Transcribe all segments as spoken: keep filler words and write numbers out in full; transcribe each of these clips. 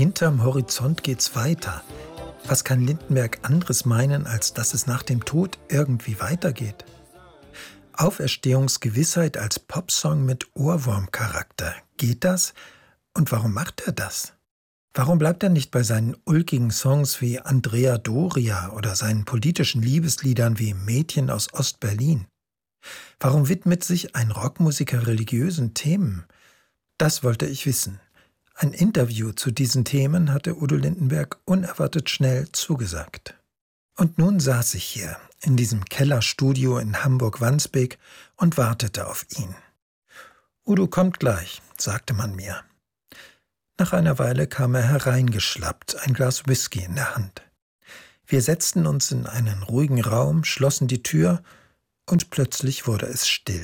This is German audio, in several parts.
Hinterm Horizont geht's weiter. Was kann Lindenberg anderes meinen, als dass es nach dem Tod irgendwie weitergeht? Auferstehungsgewissheit als Popsong mit Ohrwurmcharakter. Geht das? Und warum macht er das? Warum bleibt er nicht bei seinen ulkigen Songs wie Andrea Doria oder seinen politischen Liebesliedern wie Mädchen aus Ostberlin? Warum widmet sich ein Rockmusiker religiösen Themen? Das wollte ich wissen. Ein Interview zu diesen Themen hatte Udo Lindenberg unerwartet schnell zugesagt. Und nun saß ich hier, in diesem Kellerstudio in Hamburg-Wandsbek und wartete auf ihn. »Udo kommt gleich«, sagte man mir. Nach einer Weile kam er hereingeschlappt, ein Glas Whisky in der Hand. Wir setzten uns in einen ruhigen Raum, schlossen die Tür und plötzlich wurde es still.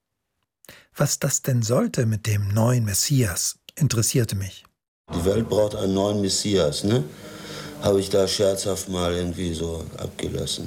Was das denn sollte mit dem neuen Messias, interessierte mich. Die Welt braucht einen neuen Messias, ne? Habe ich da scherzhaft mal irgendwie so abgelassen.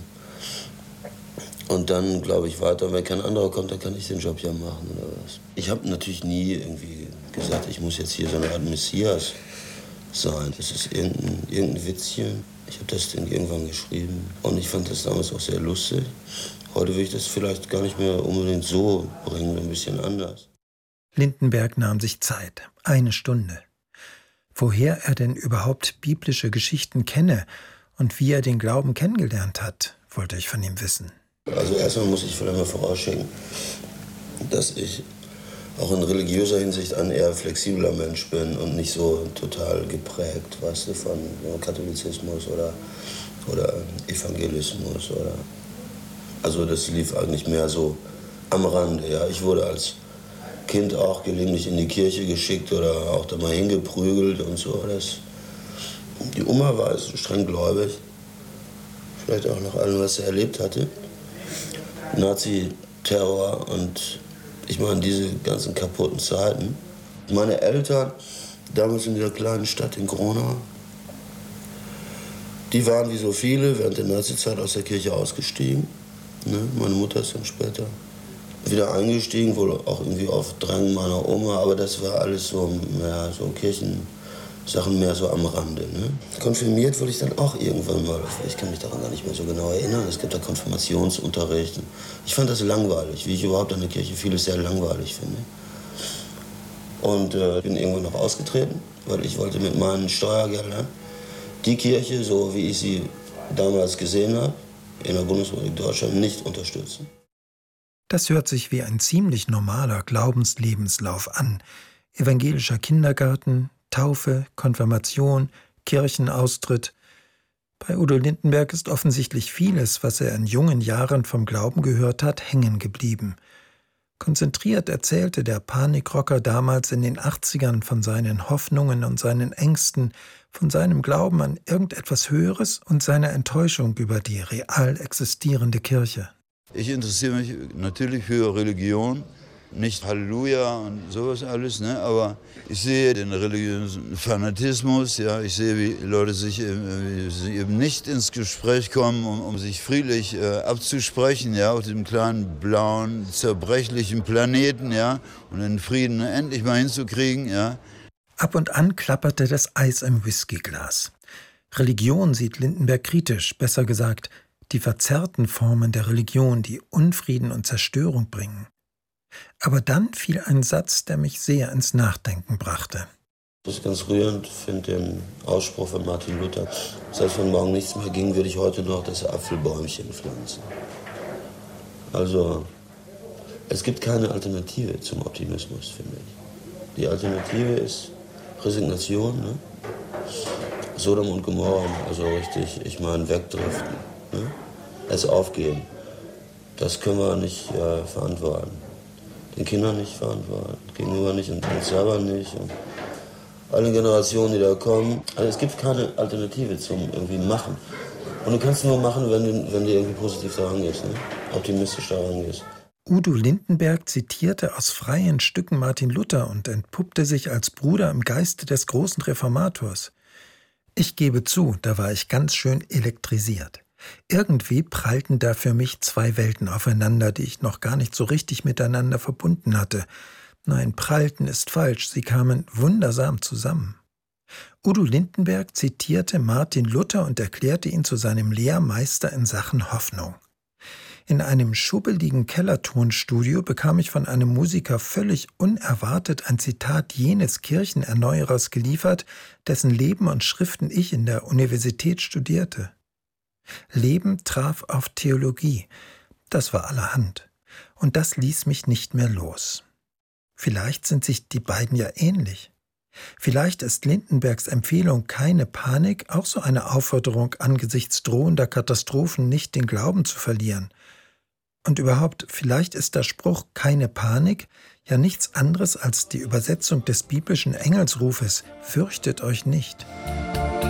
Und dann glaube ich weiter, wenn kein anderer kommt, dann kann ich den Job ja machen oder was. Ich habe natürlich nie irgendwie gesagt, ich muss jetzt hier so eine Art Messias sein. Das ist irgendein, irgendein Witzchen. Ich habe das Ding irgendwann geschrieben und ich fand das damals auch sehr lustig. Heute will ich das vielleicht gar nicht mehr unbedingt so bringen, ein bisschen anders. Lindenberg nahm sich Zeit, eine Stunde. Woher er denn überhaupt biblische Geschichten kenne und wie er den Glauben kennengelernt hat, wollte ich von ihm wissen. Also erstmal muss ich vielleicht mal vorausschicken, dass ich auch in religiöser Hinsicht ein eher flexibler Mensch bin und nicht so total geprägt, weißt du, von Katholizismus oder, oder Evangelismus. Oder also das lief eigentlich mehr so am Rande. Ja. Ich wurde als Kind auch gelegentlich in die Kirche geschickt oder auch da mal hingeprügelt und so. Das, die Oma war so streng gläubig, vielleicht auch nach allem, was sie erlebt hatte. Nazi-Terror und ich meine diese ganzen kaputten Zeiten. Meine Eltern, damals in dieser kleinen Stadt in Gronau, die waren wie so viele während der Nazi-Zeit aus der Kirche ausgestiegen. Ne? Meine Mutter ist dann später wieder eingestiegen, wohl auch irgendwie auf Drängen meiner Oma, aber das war alles so, ja, so Kirchensachen mehr so am Rande. Ne? Konfirmiert wurde ich dann auch irgendwann mal, ich kann mich daran gar nicht mehr so genau erinnern, es gibt da Konfirmationsunterricht. Ich fand das langweilig, wie ich überhaupt an der Kirche vieles sehr langweilig finde. Und äh, bin irgendwann noch ausgetreten, weil ich wollte mit meinen Steuergeldern die Kirche, so wie ich sie damals gesehen habe, in der Bundesrepublik Deutschland nicht unterstützen. Das hört sich wie ein ziemlich normaler Glaubenslebenslauf an. Evangelischer Kindergarten, Taufe, Konfirmation, Kirchenaustritt. Bei Udo Lindenberg ist offensichtlich vieles, was er in jungen Jahren vom Glauben gehört hat, hängen geblieben. Konzentriert erzählte der Panikrocker damals in den achtzigern von seinen Hoffnungen und seinen Ängsten, von seinem Glauben an irgendetwas Höheres und seiner Enttäuschung über die real existierende Kirche. Ich interessiere mich natürlich für Religion, nicht Halleluja und sowas alles, ne? Aber ich sehe den religiösen Fanatismus, ja, ich sehe, wie Leute sich äh, sie eben nicht ins Gespräch kommen, um, um sich friedlich äh, abzusprechen, ja, auf dem kleinen, blauen, zerbrechlichen Planeten, ja, und den Frieden endlich mal hinzukriegen, ja. Ab und an klapperte das Eis im Whiskyglas. Religion sieht Lindenberg kritisch, besser gesagt, die verzerrten Formen der Religion, die Unfrieden und Zerstörung bringen. Aber dann fiel ein Satz, der mich sehr ins Nachdenken brachte. Das ist ganz rührend, finde den Ausspruch von Martin Luther. Selbst wenn morgen nichts mehr ging, würde ich heute noch das Apfelbäumchen pflanzen. Also, es gibt keine Alternative zum Optimismus, finde ich. Die Alternative ist Resignation, ne? Sodom und Gomorra, also richtig, ich meine, wegdriften. Ne? Es aufgeben. Das können wir nicht äh, verantworten. Den Kindern nicht verantworten, gegenüber nicht und uns selber nicht. Und alle Generationen, die da kommen. Also es gibt keine Alternative zum irgendwie Machen. Und du kannst nur machen, wenn du, wenn du irgendwie positiv daran gehst, ne? Optimistisch daran gehst. Udo Lindenberg zitierte aus freien Stücken Martin Luther und entpuppte sich als Bruder im Geiste des großen Reformators. Ich gebe zu, da war ich ganz schön elektrisiert. Irgendwie prallten da für mich zwei Welten aufeinander, die ich noch gar nicht so richtig miteinander verbunden hatte. Nein, prallten ist falsch, sie kamen wundersam zusammen. Udo Lindenberg zitierte Martin Luther und erklärte ihn zu seinem Lehrmeister in Sachen Hoffnung. In einem schubbeligen Kellertonstudio bekam ich von einem Musiker völlig unerwartet ein Zitat jenes Kirchenerneuerers geliefert, dessen Leben und Schriften ich in der Universität studierte. Leben traf auf Theologie, das war allerhand, und das ließ mich nicht mehr los. Vielleicht sind sich die beiden ja ähnlich. Vielleicht ist Lindenbergs Empfehlung keine Panik auch so eine Aufforderung, angesichts drohender Katastrophen nicht den Glauben zu verlieren. Und überhaupt, vielleicht ist der Spruch keine Panik ja nichts anderes als die Übersetzung des biblischen Engelsrufes: Fürchtet euch nicht.